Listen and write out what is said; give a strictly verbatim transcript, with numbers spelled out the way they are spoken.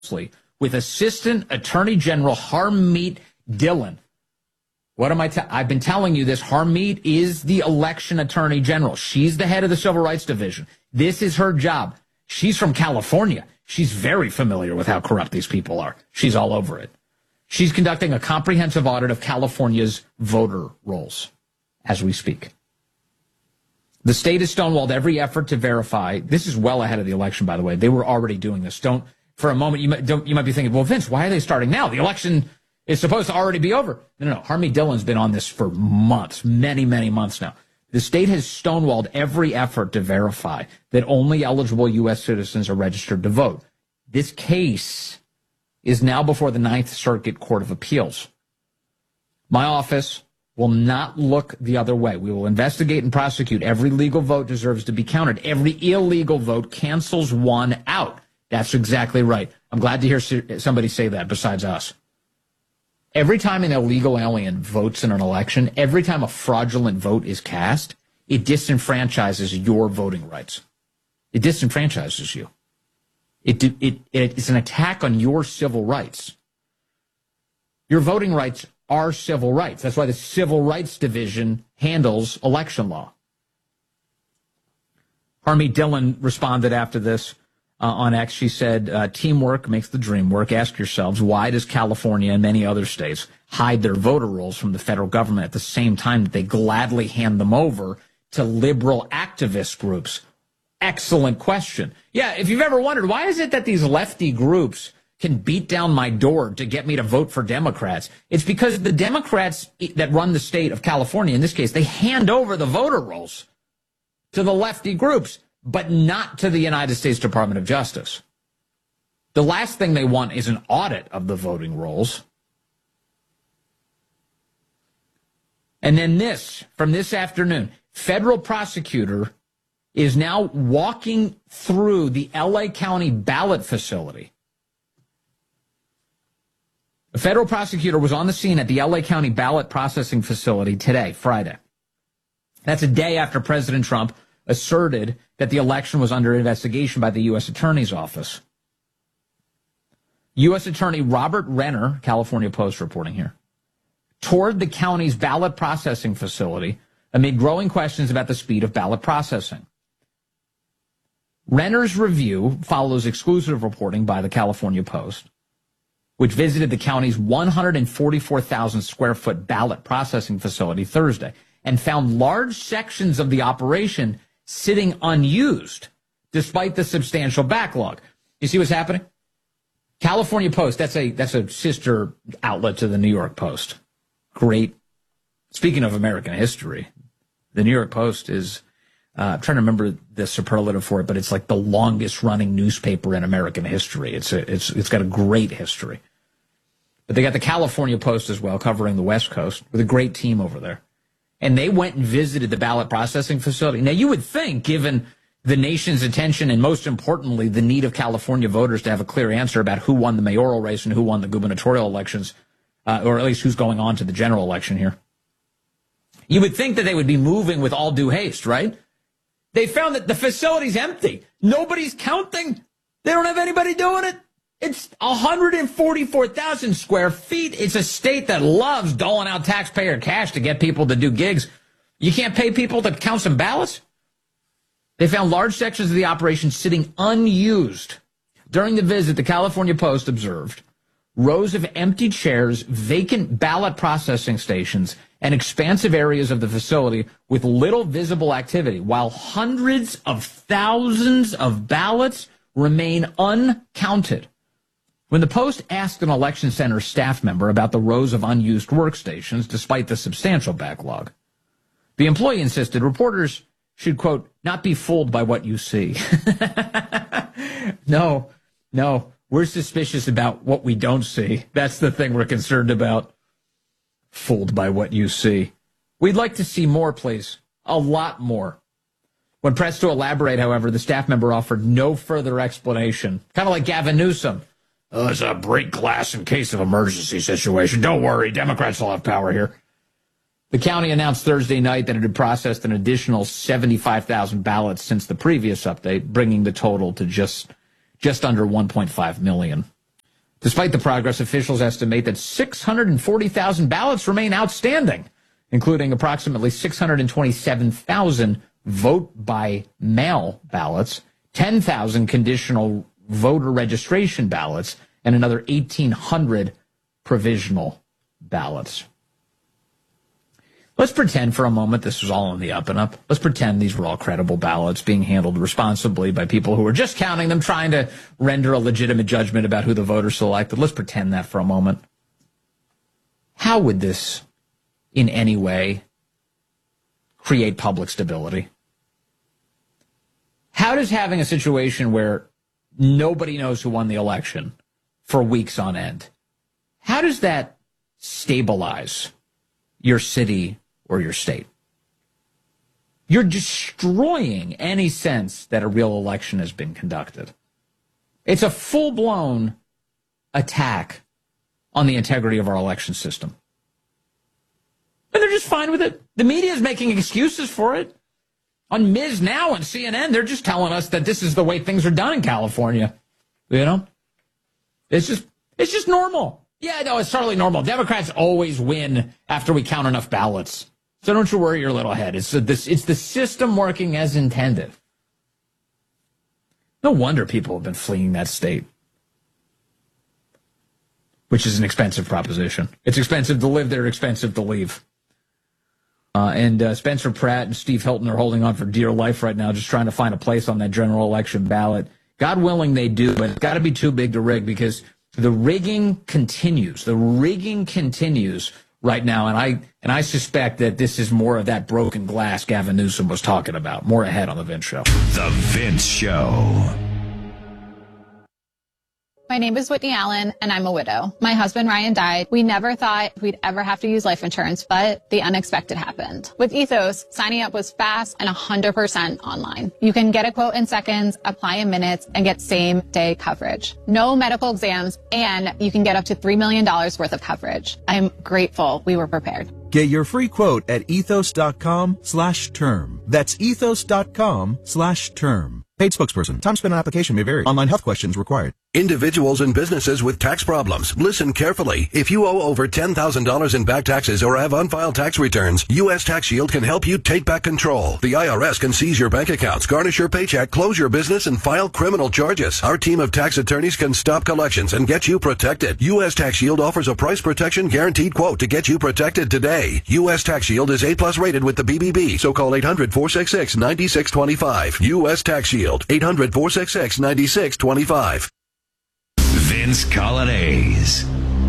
with Assistant Attorney General Harmeet Dillon. What am I? Te- I've been telling you this. Harmeet is the election attorney general. She's the head of the Civil Rights Division. This is her job. She's from California. She's very familiar with how corrupt these people are. She's all over it. She's conducting a comprehensive audit of California's voter rolls as we speak. The state has stonewalled every effort to verify. This is well ahead of the election, by the way. They were already doing this. Don't, for a moment, you might, don't, you might be thinking, well, Vince, why are they starting now? The election is supposed to already be over. No, no, no. Harmeet Dillon's been on this for months, many, many months now. The state has stonewalled every effort to verify that only eligible U S citizens are registered to vote. This case is now before the Ninth Circuit Court of Appeals. My office will not look the other way. We will investigate and prosecute. Every legal vote deserves to be counted. Every illegal vote cancels one out. That's exactly right. I'm glad to hear somebody say that besides us. Every time an illegal alien votes in an election, every time a fraudulent vote is cast, it disenfranchises your voting rights. It disenfranchises you. It, it, it, it's an attack on your civil rights. Your voting rights are civil rights. That's why the Civil Rights Division handles election law. Harmeet Dillon responded after this uh, on X. She said, uh, teamwork makes the dream work. Ask yourselves, why does California and many other states hide their voter rolls from the federal government at the same time that they gladly hand them over to liberal activist groups? Excellent question. Yeah, if you've ever wondered, why is it that these lefty groups can beat down my door to get me to vote for Democrats? It's because the Democrats that run the state of California, in this case, they hand over the voter rolls to the lefty groups, but not to the United States Department of Justice. The last thing they want is an audit of the voting rolls. And then this, from this afternoon, federal prosecutor is now walking through the L A County ballot facility. A federal prosecutor was on the scene at the L A County ballot processing facility today, Friday. That's a day after President Trump asserted that the election was under investigation by the U S Attorney's Office. U S Attorney Robert Renner, California Post reporting here, toured the county's ballot processing facility amid growing questions about the speed of ballot processing. Renner's review follows exclusive reporting by the California Post, which visited the county's one hundred forty-four thousand square foot ballot processing facility Thursday and found large sections of the operation sitting unused despite the substantial backlog. You see what's happening? California Post, that's a that's a sister outlet to the New York Post. Great. Speaking of American history, the New York Post is, uh, I'm trying to remember the superlative for it, but it's like the longest running newspaper in American history. It's a, it's it's got a great history. But they got the California Post as well, covering the West Coast, with a great team over there. And they went and visited the ballot processing facility. Now, you would think, given the nation's attention and, most importantly, the need of California voters to have a clear answer about who won the mayoral race and who won the gubernatorial elections, uh, or at least who's going on to the general election here, you would think that they would be moving with all due haste, right? They found that the facility's empty. Nobody's counting. They don't have anybody doing it. It's one hundred forty-four thousand square feet. It's a state that loves doling out taxpayer cash to get people to do gigs. You can't pay people to count some ballots? They found large sections of the operation sitting unused. During the visit, the California Post observed rows of empty chairs, vacant ballot processing stations, and expansive areas of the facility with little visible activity, while hundreds of thousands of ballots remain uncounted. When the Post asked an election center staff member about the rows of unused workstations, despite the substantial backlog, the employee insisted reporters should, quote, not be fooled by what you see. no, no, we're suspicious about what we don't see. That's the thing we're concerned about. Fooled by what you see. We'd like to see more, please. A lot more. When pressed to elaborate, however, the staff member offered no further explanation. Kind of like Gavin Newsom. Oh, it's a break glass in case of emergency situation. Don't worry, Democrats will have power here. The county announced Thursday night that it had processed an additional seventy-five thousand ballots since the previous update, bringing the total to just just under one point five million. Despite the progress, officials estimate that six hundred forty thousand ballots remain outstanding, including approximately six hundred twenty-seven thousand vote-by-mail ballots, ten thousand conditional voter registration ballots, and another eighteen hundred provisional ballots. Let's pretend for a moment this was all on the up and up. Let's pretend these were all credible ballots being handled responsibly by people who were just counting them, trying to render a legitimate judgment about who the voters selected. Let's pretend that for a moment. How would this in any way create public stability? How does having a situation where nobody knows who won the election for weeks on end, how does that stabilize your city or your state? You're destroying any sense that a real election has been conducted. It's a full-blown attack on the integrity of our election system. And they're just fine with it. The media is making excuses for it. On Miz Now and C N N, they're just telling us that this is the way things are done in California. You know? It's just, it's just normal. Yeah, no, it's totally normal. Democrats always win after we count enough ballots. So don't you worry your little head. It's, this, it's the system working as intended. No wonder people have been fleeing that state, which is an expensive proposition. It's expensive to live there, expensive to leave. Uh, and uh, Spencer Pratt and Steve Hilton are holding on for dear life right now, just trying to find a place on that general election ballot. God willing they do, but it's got to be too big to rig because the rigging continues. The rigging continues right now, and I and I suspect that this is more of that broken glass Gavin Newsom was talking about. More ahead on The Vince Show. The Vince Show. My name is Whitney Allen, and I'm a widow. My husband, Ryan, died. We never thought we'd ever have to use life insurance, but the unexpected happened. With Ethos, signing up was fast and one hundred percent online. You can get a quote in seconds, apply in minutes, and get same-day coverage. No medical exams, and you can get up to three million dollars worth of coverage. I'm grateful we were prepared. Get your free quote at ethos.com slash term. That's ethos.com slash term. Paid spokesperson. Time spent on application may vary. Online health questions required. Individuals and businesses with tax problems, listen carefully. If you owe over ten thousand dollars in back taxes or have unfiled tax returns, U S Tax Shield can help you take back control. The I R S can seize your bank accounts, garnish your paycheck, close your business, and file criminal charges. Our team of tax attorneys can stop collections and get you protected. U S Tax Shield offers a price protection guaranteed quote to get you protected today. U S Tax Shield is A plus rated with the B B B, so call eight hundred, four six six, nine six two five. U S Tax Shield, eight hundred, four six six, nine six two five. Vince Colonnese.